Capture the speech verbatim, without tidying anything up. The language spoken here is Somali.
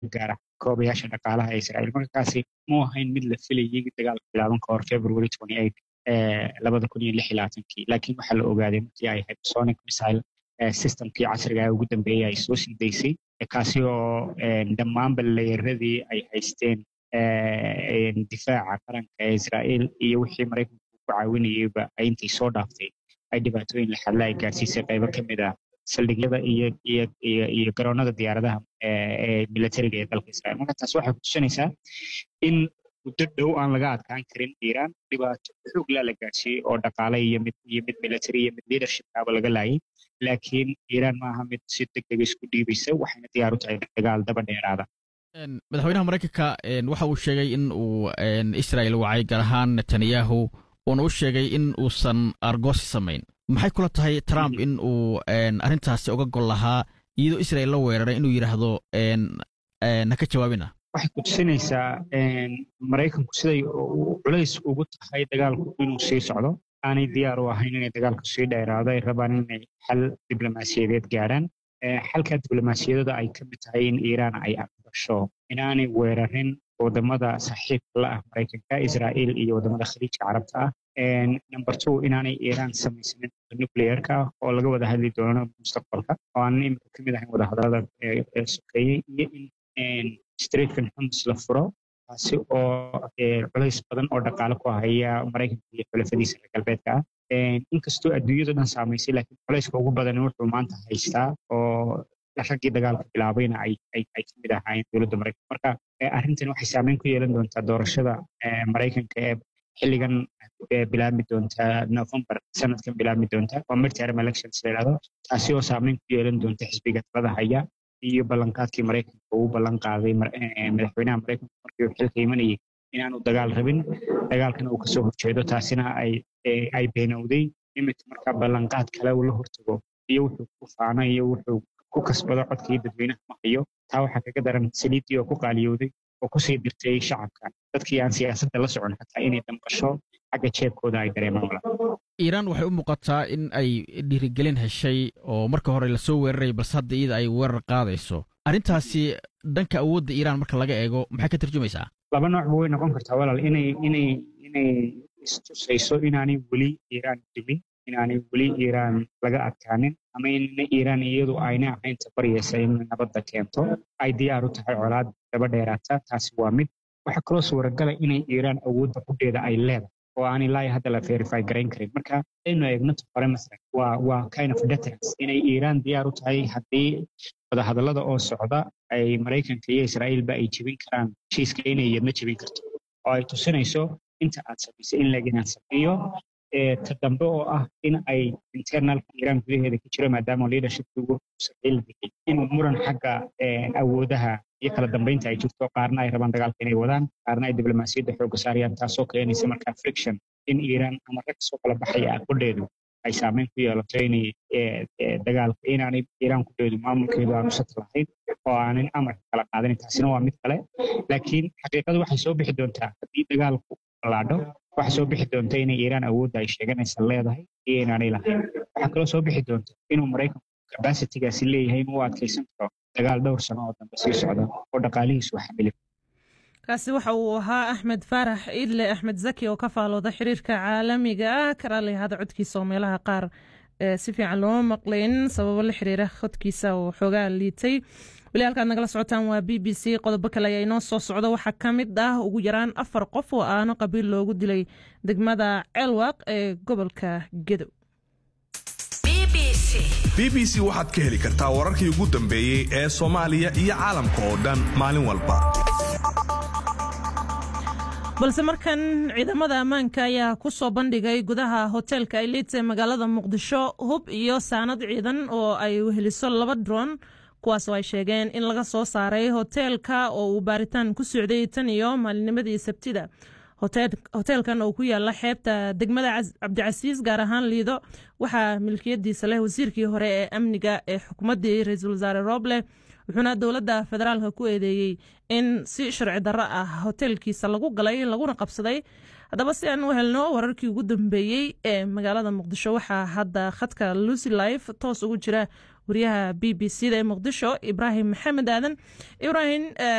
gaara koobayaasha dhaqaalaha ee Israa'iil. Markaasi ma ahayn mid la filayay dagaalka bilaaban ka hor February twenty-eighth labada kun iyo lix iyo labaatankii, laakiin waxaa la ogaaday markii ay hypersonic missile systemkii casriga ah ugu dambeeyay ay soo sii daysay, kaasi oo dhammaanba leeyaradii ay haysteen difaaca qaranka ee Israa'iil iyo wixii Maraykanku ku caawinayayba ay intay soo dhaaftay ay dhibaatooyin la xadla ay gaarsiisay qaybo ka mid ah saldhigyada iyo iyo iyo iyo garoonada diyaaradaha ee militariga ee dalka Israa'iil. Marka taas waxay ku tusinaysaa in muddo dhow aan laga adkaan karin Iiraan, dhibaato xoog leh la gaarsiiyey oo dhaqaale iyo mid iyo mid military iyo mid leadership aba laga laayay, laakiin Iiraan ma aha mid si degdeg isku dhiibaysa, waxayna diyaar u tahay dagaal daba dheeraada. madaxweynaha Mareykanka waxa uu sheegay in uu Israa'iil wacay gaar ahaan Netanyahu uuna u sheegay in uusan argoosi samayn. maxay kula tahay Trump in uu arrintaasi uga gol lahaa iyadoo Israa'iil la weeraray inuu yiraahdo na ka jawaabina? waxay ku tusinaysaa Maraykanku siday culays ugu tahay dagaalku inuu sii socdo, aanay diyaar u ahayn inay dagaalku sii dheeraado, ay rabaan inay xal diblomaasiyadeed gaaraan. xalka diblomaasiyadda ay ka mid tahay in Iiraan ay aqbasho inaanay weerarin wadamada saaxiibka la ah Maraykanka, Israa'iil iyo wadamada khaliijka carabta ah. number two, inaanay Iiraan samaysanin nuclearka oo laga wada hadli doono mustaqbalka, oo aan imika ka mid ahayn wadahadalada sokeeyey, iyo in streetkan Xums la furo, taasi oo culays badan oo dhaqaale ku haya Maraykanka iyo xulafadiisa reer galbeedka ah. inkastoo adduunyada dhan saamaysay, laakiin culayska ugu badan wuxuu maanta haystaa oo raggii dagaalka bilaabayna ay ay ay ka mid ahaayeen dowladda Maraykanka. Marka arrintan waxay saameyn ku yeelan doontaa doorashada Maraykanka ee xilligan bilaabmi doonta November sanadkan bilaabmi doonta, waa midterm elections la yidhaahdo, taasi oo saameyn ku yeelan doonta xisbiga talada haya iyo ballanqaadkii Maraykanka uu ballan qaaday madaxweynaha Maraykanka markii uu xilka imanayay inaanu dagaal rabin, dagaalkana uu kasoo horjeedo, taasina ay ay beenowday. imika marka ballanqaad kale uu la hortago iyo wuxuu ku faano iyo wuxuu ku kasbado codkii dadweynaha ma hayo. taa waxaa kaga daran saliidii oo ku qaaliyowday oo kusii dirtay shacabka, dadkii aan siyaasadda la socon xataa inay damqasho xagga jeebkooda ay dareemaan. wala Iiraan waxay u muuqataa in ay dhiirigelin heshay oo marka hore la soo weeraray, balse hadda iyada ay weerar qaadayso. arrintaasi dhanka awoodda Iiraan marka laga eego maxay ka tarjumaysaa? laba nooc way noqon kartaa walaal, inay inay inay istusayso inaanay weli Iiraan dimin, inaanay weli Iiraan laga adkaanin, ama in Iiraan iyadu ayna ahayn tabaryaysa in nabadda keento, ay diyaar u tahay colaad daba dheeraata. taasi waa mid. waxaa kaloo suuragala inay Iiraan awoodda qudheeda ay leedahay oo aanay ilaa hadda la verify garayn karin. marka aynu eegno hore masalan waa waa kind of deterrence, inay Iiraan diyaar u tahay haddii wadahadallada oo socda ay Maraykanka iyo Israa'iilba ay jebin karaan heshiiska, inay iyadna jebin karto, oo ay tusinayso inta aad samaysay in lag inaan sameeyo. ta dambe oo ah in ay internalka Iiraan gudaheeda ka jiro, maadaama leadershipku Israa'iil dhigay inuu muran xagga awoodaha iyo kala dambeynta ay jirto, qaarna ay rabaan dagaalka inay wadaan, qaarna ay diblomaasiyadda xoogga saarayaan, taasoo keenaysa markaa friction in Iiraan ama rag soo kala baxaya qudheedu ay saameyn ku yeelato inay dagaalka inaanay Iiraan qudheedu maamulkeedu aanu sat lahayn oo aanan amar kala qaadanin. taasina waa mid kale. laakiin xaqiiqadu waxay soo bixi doontaa haddii dagaalku laadho, waxaa soo bixi doonta inay Iiraan awoodda ay sheeganaysa leedahay iyo inaanay lahayn. waxaa kaloo soo bixi doonta inuu Maraykanku capacity-gaasi leeyahay inuu adkaysan karo dagaal dhowr sano oo dambe sii socda oo dhaqaalihiisu xamili. kaasi waxa uu ahaa Axmed Faarax Idle Axmed Zaki oo ka faalooda xiriirka caalamiga ah. karaale hada codkiisa oo meelaha qaar si fiican loo maqlayn sababo la xiriira codkiisa oo xoogaa liitay. weli halkaad nagala socotaan waa B B C. qodobo kale ayaa inoo soo socda. waxaa ka mid ah ugu yaraan afar qof oo aano qabiil loogu dilay degmada Ceelwaaq ee gobolka Gedo. B B C waxaad ka heli kartaa wararkii ugu dambeeyay ee Soomaaliya iyo caalamka oo dhan maalin walba. balse markan ciidamada ammaanka ayaa ku soo bandhigay gudaha hoteelka Elite ee magaalada Muqdisho hub iyo saanad ciidan oo ay weheliso laba drone, kuwaas oo ay sheegeen in laga soo saaray hoteelka oo uu baaritaan ku socday tan iyo maalinimadii Sabtida. hoteelkan oo ku yaala xeebta degmada Cabdicasiis gaar ahaan Liido waxaa milkiyadiisa leh wasiirkii hore ee amniga ee xukuumadii Ra'iisul Wasaare Roble, wuxuuna dowladda federaalka ku eedeeyay in si sharci darro ah hoteelkiisa lagu galay laguna qabsaday. haddaba si aan u helno wararkii ugu dambeeyay ee magaalada Muqdisho, waxaa hadda khadka Lucy Live toos ugu jira wariyaha B B C da ee Muqdisho Ibrahim Maxamed Aadan. Ibrahim